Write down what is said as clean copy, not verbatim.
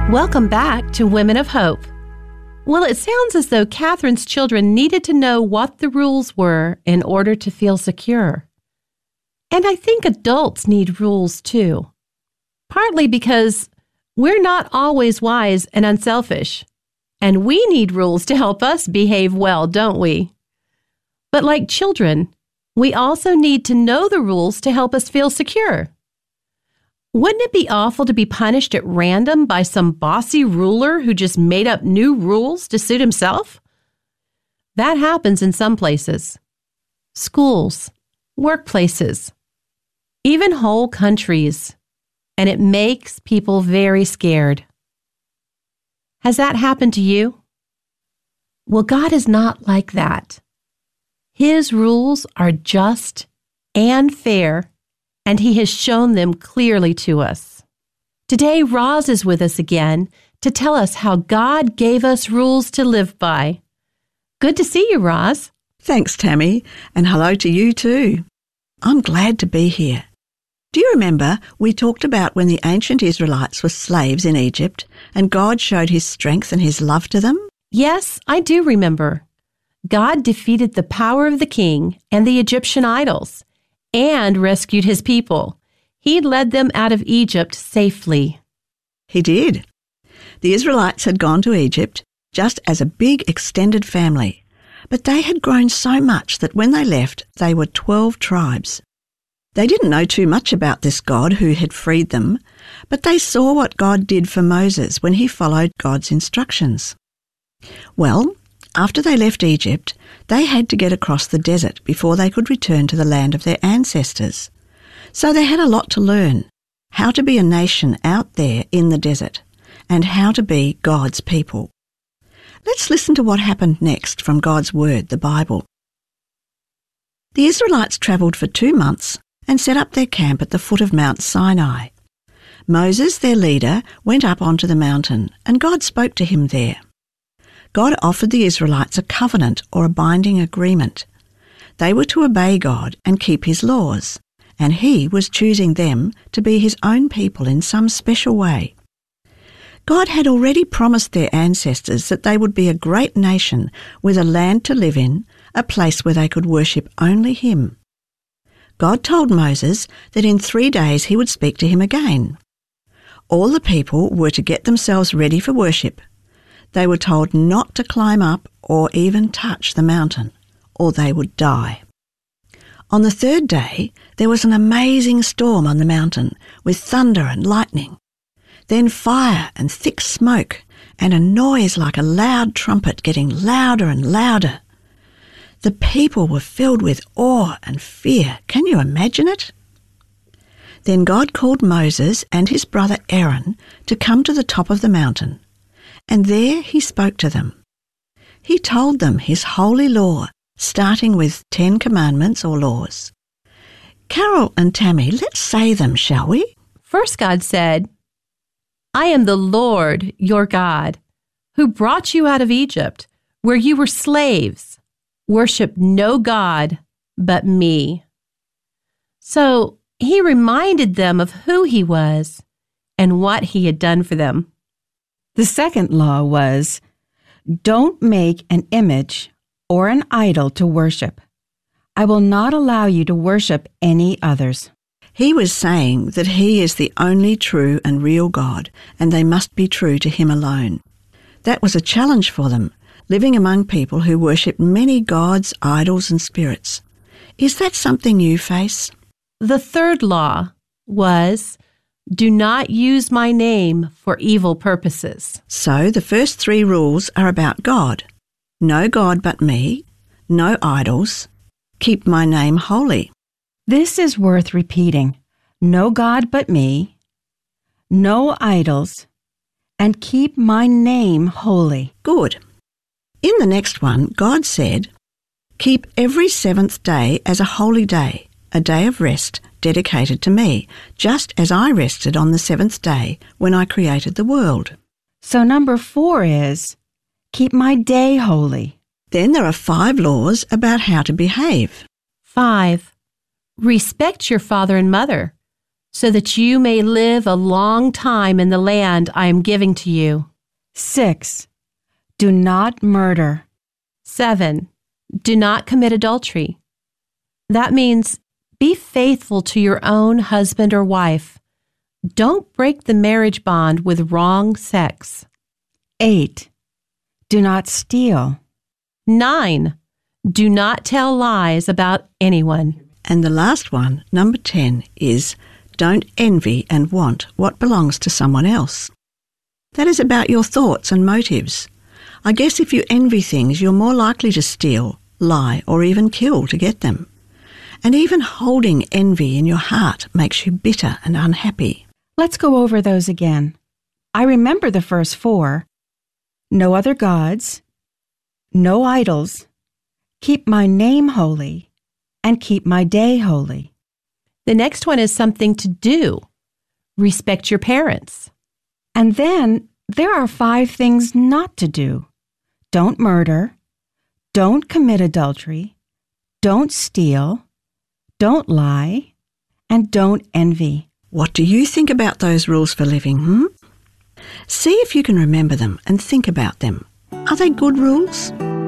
Welcome back to Women of Hope. Well, it sounds as though Catherine's children needed to know what the rules were in order to feel secure. And I think adults need rules too. Partly because we're not always wise and unselfish. And we need rules to help us behave well, don't we? But like children, we also need to know the rules to help us feel secure. Wouldn't it be awful to be punished at random by some bossy ruler who just made up new rules to suit himself? That happens in some places. Schools, workplaces, even whole countries. And it makes people very scared. Has that happened to you? Well, God is not like that. His rules are just and fair, and He has shown them clearly to us. Today, Roz is with us again to tell us how God gave us rules to live by. Good to see you, Roz. Thanks, Tammy, and hello to you too. I'm glad to be here. Do you remember we talked about when the ancient Israelites were slaves in Egypt and God showed His strength and His love to them? Yes, I do remember. God defeated the power of the king and the Egyptian idols and rescued His people. He led them out of Egypt safely. He did. The Israelites had gone to Egypt just as a big extended family, but they had grown so much that when they left, they were 12 tribes. They didn't know too much about this God who had freed them, but they saw what God did for Moses when he followed God's instructions. Well, after they left Egypt, they had to get across the desert before they could return to the land of their ancestors. So they had a lot to learn, how to be a nation out there in the desert, and how to be God's people. Let's listen to what happened next from God's Word, the Bible. The Israelites travelled for 2 months and set up their camp at the foot of Mount Sinai. Moses, their leader, went up onto the mountain, and God spoke to him there. God offered the Israelites a covenant or a binding agreement. They were to obey God and keep His laws, and He was choosing them to be His own people in some special way. God had already promised their ancestors that they would be a great nation with a land to live in, a place where they could worship only Him. God told Moses that in 3 days He would speak to him again. All the people were to get themselves ready for worship. They were told not to climb up or even touch the mountain, or they would die. On the 3rd day, there was an amazing storm on the mountain with thunder and lightning. Then fire and thick smoke, and a noise like a loud trumpet getting louder and louder. The people were filled with awe and fear. Can you imagine it? Then God called Moses and his brother Aaron to come to the top of the mountain, and there He spoke to them. He told them His holy law, starting with 10 commandments or laws. Carol and Tammy, let's say them, shall we? First, God said, I am the Lord, your God, who brought you out of Egypt, where you were slaves. Worship no God but me. So He reminded them of who He was and what He had done for them. The second law was, don't make an image or an idol to worship. I will not allow you to worship any others. He was saying that He is the only true and real God, and they must be true to Him alone. That was a challenge for them, living among people who worship many gods, idols, and spirits. Is that something you face? The third law was, do not use my name for evil purposes. So the first 3 rules are about God. No God but me, no idols, keep my name holy. This is worth repeating. No God but me, no idols, and keep my name holy. Good. In the next one, God said, keep every 7th day as a holy day, a day of rest dedicated to me, just as I rested on the 7th day when I created the world. So number 4 is, keep my day holy. Then there are 5 laws about how to behave. 5. Respect your father and mother. so that you may live a long time in the land I am giving to you. 6. Do not murder. 7. Do not commit adultery. That means be faithful to your own husband or wife. Don't break the marriage bond with wrong sex. 8. Do not steal. 9. Do not tell lies about anyone. And the last one, number 10, is don't envy and want what belongs to someone else. That is about your thoughts and motives. I guess if you envy things, you're more likely to steal, lie, or even kill to get them. And even holding envy in your heart makes you bitter and unhappy. Let's go over those again. I remember the first 4. No other gods, no idols, keep my name holy, and keep my day holy. The next one is something to do. Respect your parents. And then there are 5 things not to do. Don't murder, don't commit adultery, don't steal, don't lie, and don't envy. What do you think about those rules for living, See if you can remember them and think about them. Are they good rules?